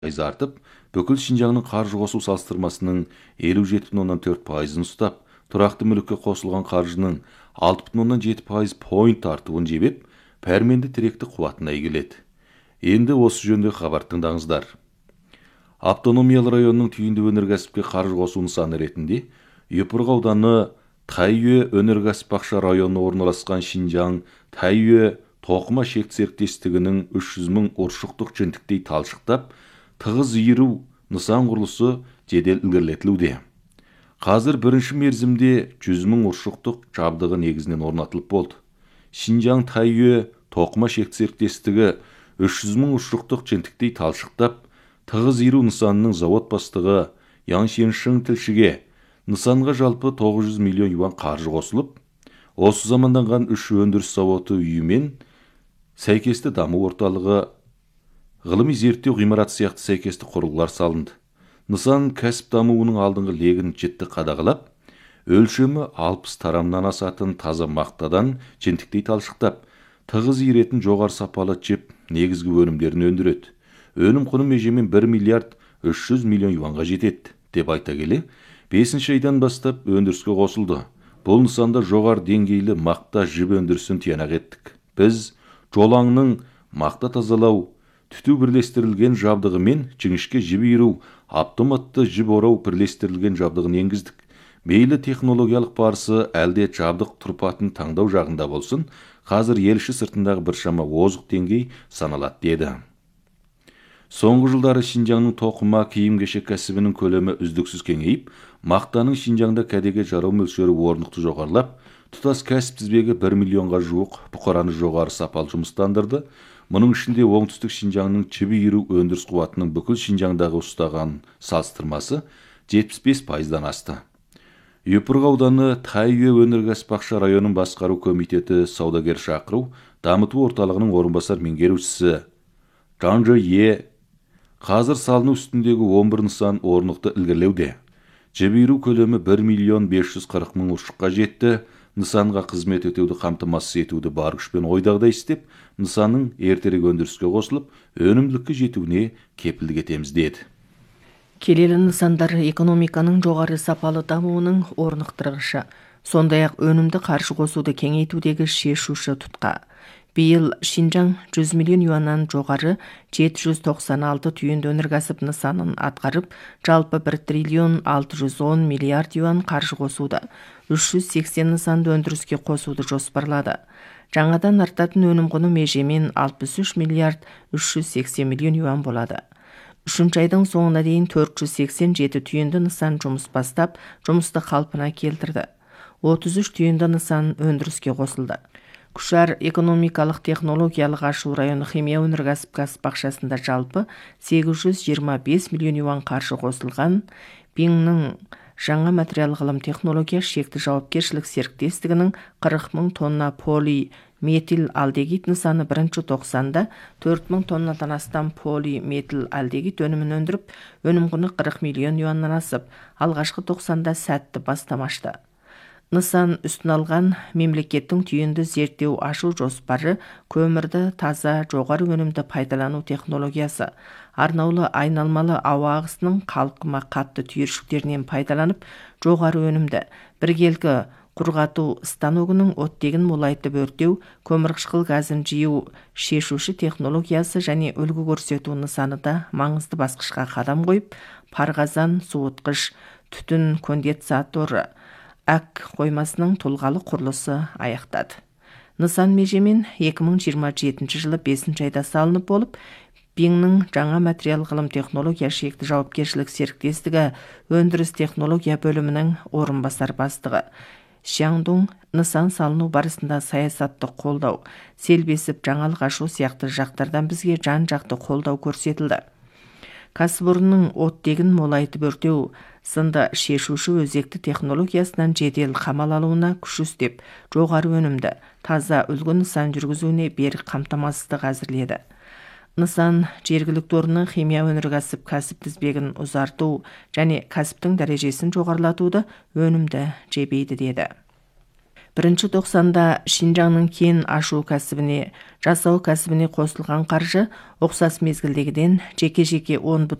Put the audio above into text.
артып, бүкіл Шинжаңның қаржы қосу салыстырмасының 57,4%-ын ұстап, тұрақты мүлікке қосылған қаржының 6,7% пойнт артуын жебеп, пәрменді тіректі қуатына келеді. Енді осы жөнде хабар тыңдаңыздар. Автономиялы районның түйінді өнеркәсіпке қаржы қосу нысаны ретінде Юпырға ауданы Тайюе өнеркәсіп бақша районы орналасқан Шинжаң Тайюе тоқыма шект серіктестігінің 300.000 ұршықтық жентіктей талшықтап, тығыз иіру нысан құрылысы жедел ілгерілетілуде. Қазір бірінші мерзімде 100.000 ұршықтық жабдығы негізінен орнатылып болды. Шинжаң Тайюе тоқыма шект серіктестігі 300.000 ұршықтық жентіктей талшықтап, тығыз иіру нысанының завод бастығы Ян Шеншің тілшіге нысанға жалпы 900 миллион юан қаржы қосылып, осы заманданған 3 өндіріс заводы үйімен сәйкесті даму орталығы, ғылыми зерттеу ғимараты сияқты сәйкесті құрылғылар салынды. Нысан кәсіп дамуының алдыңғы легін жіті қадағалап, өлшемі 60 тарамнан асатын таза мақтадан жентіктей талшықтап, тығыз иіретін жоғары сапалы жіп негізгі өнімдерін өндіреді. Өнім құны межемен 1 миллиард 300 миллион юанға жетеді, деп айта келе, 5-ші айдан бастап өндіріске қосылды. Бұл нысанда жоғары деңгейлі мақта жіп өндірісін тиянақ еттік. Біз жолаңның мақта тазалау, түту бірлестірілген жабдығы мен жіңішке жіп иіру, автоматты жіп орау бірлестірілген жабдығын енгіздік. Мейлі технологиялық барысы әлде жабдық тұрпатын таңдау жағында болсын, қазір елші сыртындағы біршама озық деңгей саналады деді. Соңғы жылдары Шинжаңның тоқыма киім-кешек кәсібінің көлемі үздіксіз кеңейіп, мақтаның Шинжаңда кәдеге жарау мөлшері орнықты жоғарылап, тұтас кәсіп тізбегі 1 миллионға жуық бұқараны жоғары сапалы жұмыстандырды. Мұның ішінде оңтүстік Шинжаңның жіп иіру өндіріс қуатының бүкіл Шинжаңдағы ұстаған салыстырмасы 75%-дан асты. Юпырға ауданы Тайюе өнеркәсіп бақша районын басқару комитеті саудагер шақыру дамыту орталығының орынбасар меңгерушісі Жанжы Е қазір салыну үстіндегі 11 нысан орнықты ілгерілеуде. Жіп иіру көлемі 1 миллион 540 мың ұршыққа жетті. Нысанға қызмет өтеуді қамтамасыз етуді бар күшпен ойдағыдай істеп, нысанның ертерек өндіріске қосылып, өнімділікке жетуіне кепілдік етеміз деді. Келелі нысандар экономиканың жоғары сапалы дамуының орнықтырғышы, сондай-ақ өнімді қаржы қосуды кеңейтудегі шешуші тұтқа. Биыл Шинжаң 100 миллион юаннан жоғары 796 түйінді өнеркәсіп нысанын атқарып, жалпы 1 триллион 610 миллиард юан қаржы қосуды, 380 нысанды өндіріске қосуды жоспарлады. Жаңадан артатын өнім құны межемен 63 миллиард 380 миллион юан болады. Үшінші айдың соңына дейін 487 түйінді нысан жұмыс бастап, жұмысты қалпына келтірді. 33 түйінді нысан өндіріске қосылды. Күшар экономикалық технологиялық ашу районы химия өнеркәсіп кәсіп бақшасында жалпы 825 миллион юан қаржы қосылған. Биннің жаңа материал ғылым технология шекті жауапкершілік серіктестігінің 40 мың тонна полиметил алдегит нысаны бірінші тоқсанда 4 мың тоннадан астам полиметил алдегит өнімін өндіріп, өнім құны 40 миллион юаннан асып, алғашқы тоқсанда сәтті бастамашты. Нысан үстін алған мемлекеттің түйінді зерттеу ашу жоспары көмірді таза жоғары өнімді пайдалану технологиясы, арнаулы айналмалы ауа ағысының қалқыма қатты түйіршіктерінен пайдаланып, жоғары өнімді біркелкі құрғату станогының оттегін молайтып өртеу, көмірқышқыл газын жию шешуші технологиясы және үлгі көрсету нысаны да маңызды басқышқа қадам қойып, парғазан суытқыш түтін конденсаторы әк қоймасының тұлғалы құрылысы аяқтады. Нысан межемен 2027 жылы 5 айда салынып болып, Биннің жаңа материал ғылым технология шекті жауапкершілік серіктестігі өндіріс технология бөлімінің орынбасар бастығы Шяңдун нысан салыну барысында саясатты қолдау, селбесіп жаңалық ашу сияқты жақтардан бізге жан-жақты қолдау көрсетілді. Кәсіпорынның оттегін молайтып өртеу сынды шешуші өзекті технологиясынан жедел қамал алуына күш істеп, жоғары өнімді, таза үлгі нысан жүргізуіне берік қамтамасыздық әзірледі. Нысан жергілікті орынның химия өнеркәсіп кәсіп тізбегін ұзарту және кәсіптің дәрежесін жоғарылатуды өнімді жебейді деді. тоқсанда Шинжаңның кен ашу кәсібіне, жасау кәсібіне қосылған қаржы ұқсас мезгілдегіден жеке-жеке 10